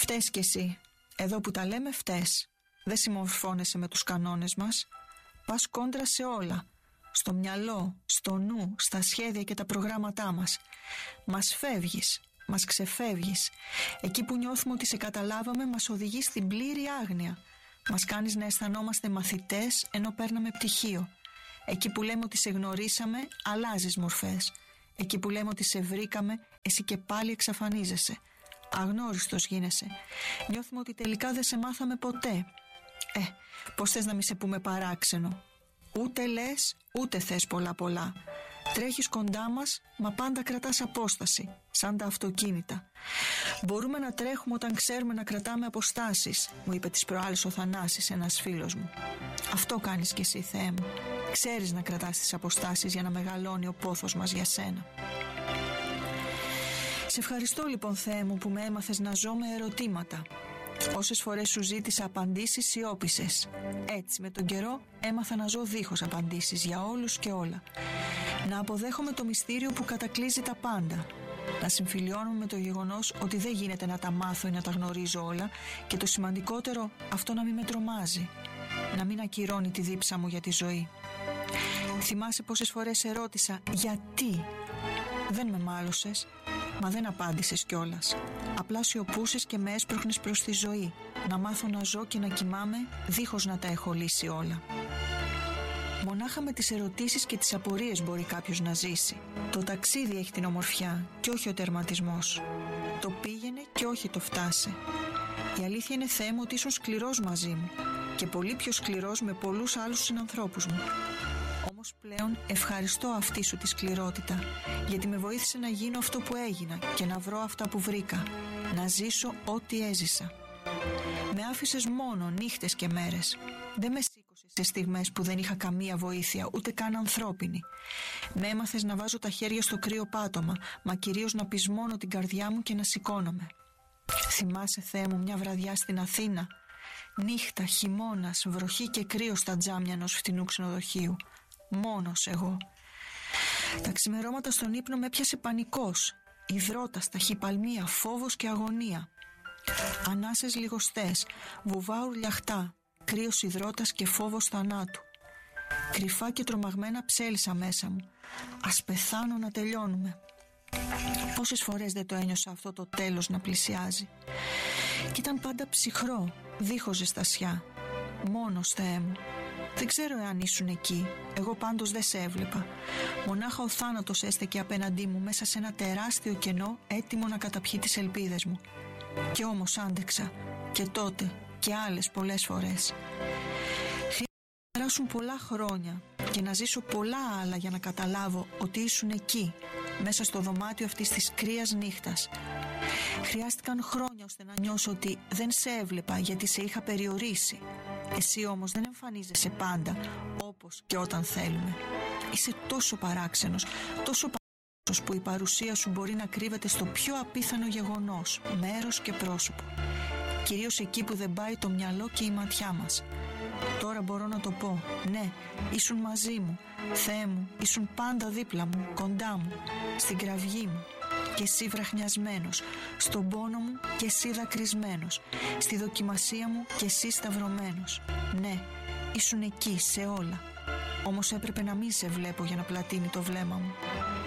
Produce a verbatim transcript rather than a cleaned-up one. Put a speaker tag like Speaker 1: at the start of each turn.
Speaker 1: Φταίς κι εσύ. Εδώ που τα λέμε φταίς. Δεν συμμορφώνεσαι με τους κανόνες μας. Πας κόντρα σε όλα. Στο μυαλό, στο νου, στα σχέδια και τα προγράμματά μας. Μας φεύγεις, μας ξεφεύγεις. Εκεί που νιώθουμε ότι σε καταλάβαμε, μας οδηγείς στην πλήρη άγνοια. Μας κάνεις να αισθανόμαστε μαθητές ενώ παίρναμε πτυχίο. Εκεί που λέμε ότι σε γνωρίσαμε, αλλάζεις μορφές. Εκεί που λέμε ότι σε βρήκαμε, εσύ και πάλι εξαφανίζεσαι. Αγνώριστος γίνεσαι. Νιώθουμε ότι τελικά δεν σε μάθαμε ποτέ. Ε, πως θες να μη σε πούμε παράξενο. Ούτε λες, ούτε θες πολλά πολλά. Τρέχεις κοντά μας, μα πάντα κρατάς απόσταση, σαν τα αυτοκίνητα. Μπορούμε να τρέχουμε όταν ξέρουμε να κρατάμε αποστάσεις, μου είπε τις προάλλες ο Θανάσης, ένας φίλος μου. Αυτό κάνεις κι εσύ, Θεέ μου. Ξέρεις να κρατάς τις αποστάσεις για να μεγαλώνει ο πόθος μας για σένα. Σε ευχαριστώ λοιπόν, Θεέ μου, που με έμαθες να ζω με ερωτήματα. Όσες φορές σου ζήτησα απαντήσεις, σιώπησες. Έτσι με τον καιρό έμαθα να ζω δίχως απαντήσεις για όλους και όλα. Να αποδέχομαι το μυστήριο που κατακλείζει τα πάντα. Να συμφιλιώνομαι με το γεγονός ότι δεν γίνεται να τα μάθω ή να τα γνωρίζω όλα, και το σημαντικότερο, αυτό να μην με τρομάζει. Να μην ακυρώνει τη δίψα μου για τη ζωή. Θυμάσαι πόσες φορές ερώτησα γιατί? Δεν με μάλωσες, μα δεν απάντησες κιόλας. Απλά σιωπούσες και με έσπρωχνες προς τη ζωή. Να μάθω να ζω και να κοιμάμαι δίχως να τα έχω λύσει όλα. Μονάχα με τις ερωτήσεις και τις απορίες μπορεί κάποιος να ζήσει. Το ταξίδι έχει την ομορφιά και όχι ο τερματισμός. Το πήγαινε και όχι το φτάσε. Η αλήθεια είναι, Θεέ μου, ότι ήσουν σκληρός μαζί μου και πολύ πιο σκληρός με πολλούς άλλους συνανθρώπους μου. Όμως πλέον ευχαριστώ αυτή σου τη σκληρότητα, γιατί με βοήθησε να γίνω αυτό που έγινα και να βρω αυτά που βρήκα, να ζήσω ό,τι έζησα. Με άφησες μόνο νύχτες και μέρες. Δεν με σήκωσες σε στιγμές που δεν είχα καμία βοήθεια, ούτε καν ανθρώπινη. Με έμαθες να βάζω τα χέρια στο κρύο πάτωμα, μα κυρίως να πεισμώνω την καρδιά μου και να σηκώνομαι. Θυμάσαι, Θεέ μου, μια βραδιά στην Αθήνα? Νύχτα, χειμώνας, βροχή και κρύο στα τζάμια ενός φτηνού ξενοδοχείου. Μόνος εγώ. Τα ξημερώματα στον ύπνο με έπιασε πανικός. Υδρότας, ταχυπαλμία, φόβος και αγωνία. Ανάσες λιγοστές, βουβά ουρλιαχτά, κρύος υδρότας και φόβος θανάτου. Κρυφά και τρομαγμένα ψέλισα μέσα μου. Ας πεθάνω να τελειώνουμε. Πόσες φορές δεν το ένιωσα αυτό το τέλος να πλησιάζει. Κι ήταν πάντα ψυχρό, δίχως ζεστασιά. Μόνος, Θεέ μου. Δεν ξέρω εάν ήσουν εκεί. Εγώ πάντως δεν σε έβλεπα. Μονάχα ο θάνατος έστεκε απέναντί μου μέσα σε ένα τεράστιο κενό, έτοιμο να καταπιεί τις ελπίδες μου. Κι όμως άντεξα. Και τότε και άλλες πολλές φορές. Χρειάζεται να περάσουν πολλά χρόνια και να ζήσω πολλά άλλα για να καταλάβω ότι ήσουν εκεί, μέσα στο δωμάτιο αυτής της κρύας νύχτας. Χρειάστηκαν χρόνια ώστε να νιώσω ότι δεν σε έβλεπα γιατί σε είχα περιορίσει. Εσύ όμως δεν εμφανίζεσαι πάντα, όπως και όταν θέλουμε. Είσαι τόσο παράξενος, τόσο παράξενος που η παρουσία σου μπορεί να κρύβεται στο πιο απίθανο γεγονός, μέρος και πρόσωπο. Κυρίως εκεί που δεν πάει το μυαλό και η ματιά μας. Τώρα μπορώ να το πω, ναι, ήσουν μαζί μου, Θεέ μου, ήσουν πάντα δίπλα μου, κοντά μου, στην κραυγή μου. Και εσύ βραχνιασμένος, στον πόνο μου και εσύ δακρυσμένος, στη δοκιμασία μου και εσύ σταυρωμένος. Ναι, ήσουν εκεί σε όλα. Όμως έπρεπε να μην σε βλέπω για να πλατείνει το βλέμμα μου.